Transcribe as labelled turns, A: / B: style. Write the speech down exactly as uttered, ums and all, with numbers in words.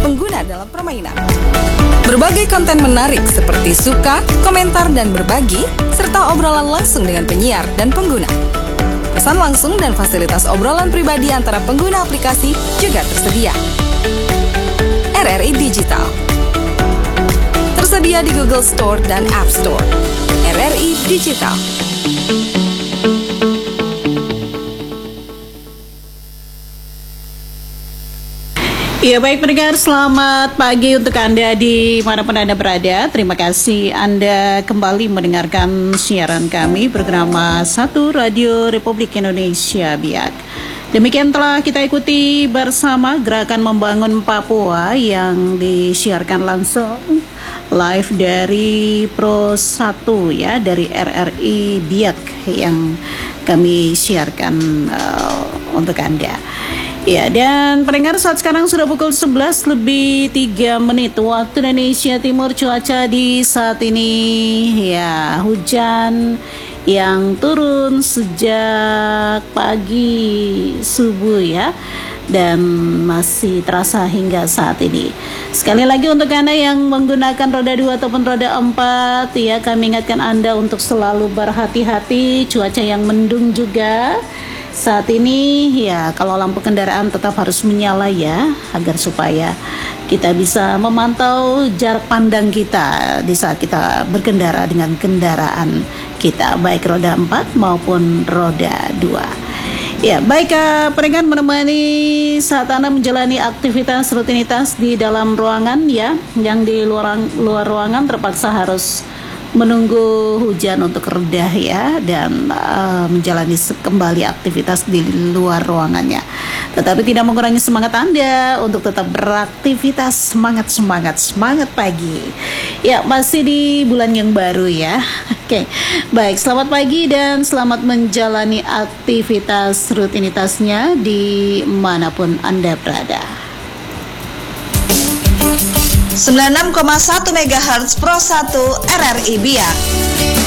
A: pengguna dalam permainan. Berbagai konten menarik seperti suka, komentar, dan berbagi, serta obrolan langsung dengan penyiar dan pengguna. Pesan langsung dan fasilitas obrolan pribadi antara pengguna aplikasi juga tersedia. R R I Digital tersedia di Google Store dan App Store. R R I Digital.
B: Ya, baik pendengar, selamat pagi untuk Anda di manapun Anda berada. Terima kasih Anda kembali mendengarkan siaran kami bernama Satu Radio Republik Indonesia Biak. Demikian telah kita ikuti bersama Gerakan Membangun Papua yang disiarkan langsung live dari Pro satu ya, dari R R I Biak yang kami siarkan uh, untuk Anda. Ya, dan pendengar, saat sekarang sudah pukul sebelas lebih tiga menit waktu Indonesia Timur. Cuaca di saat ini ya hujan yang turun sejak pagi subuh ya, dan masih terasa hingga saat ini. Sekali lagi untuk Anda yang menggunakan roda dua ataupun roda empat ya, kami ingatkan Anda untuk selalu berhati-hati. Cuaca yang mendung juga saat ini ya, kalau lampu kendaraan tetap harus menyala ya, agar supaya kita bisa memantau jarak pandang kita di saat kita berkendara dengan kendaraan kita, baik roda empat maupun roda dua. Ya, baik uh, pendengar, menemani saat Anda menjalani aktivitas rutinitas di dalam ruangan ya, yang di luar, luar ruangan terpaksa harus menunggu hujan untuk reda ya, dan uh, menjalani kembali aktivitas di luar ruangannya. Tetapi tidak mengurangi semangat Anda untuk tetap beraktivitas. Semangat, semangat, semangat pagi. Ya, masih di bulan yang baru ya. Oke, baik, selamat pagi dan selamat menjalani aktivitas rutinitasnya di manapun Anda berada.
A: sembilan puluh enam koma satu megahertz Pro satu R R I Biak.